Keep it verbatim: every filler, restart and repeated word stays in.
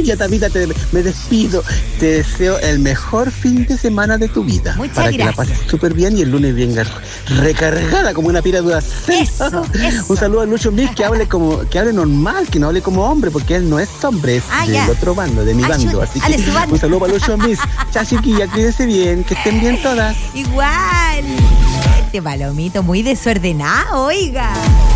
ya, Tabita, te, me despido. Te deseo el mejor fin de semana de tu vida. Muchas para gracias. que la pases súper bien y el lunes venga recargada como una pira de acero. Eso, eso. Un saludo a Lucho Mix, que hable como, que hable normal, que no hable como hombre, porque él no es hombre, es Ah, del ya. otro bando, de mi Ah, bando. chuta. Así Ah, de que su bando. un saludo para Lucho Mix. Chao, chiquilla, cuídense bien, que estén bien todas. Igual. Este palomito muy desordenado, oiga.